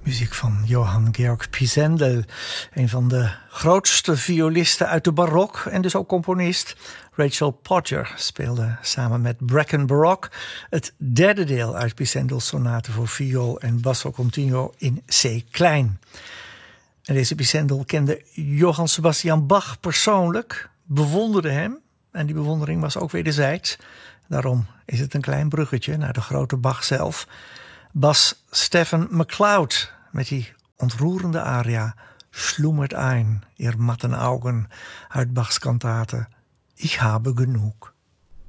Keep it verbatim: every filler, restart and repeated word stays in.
Muziek van Johann Georg Pisendel, een van de grootste violisten uit de barok en dus ook componist. Rachel Podger speelde samen met Bracken Baroque het derde deel uit Pisendels sonate voor viool en basso continuo in C klein. En deze Pisendel kende Johann Sebastian Bach persoonlijk, bewonderde hem en die bewondering was ook wederzijds. Daarom is het een klein bruggetje naar de grote Bach zelf. Bas Stephen McLeod met die ontroerende aria Schlummert ein, ihr matten Augen uit Bachs kantate Ich habe genug.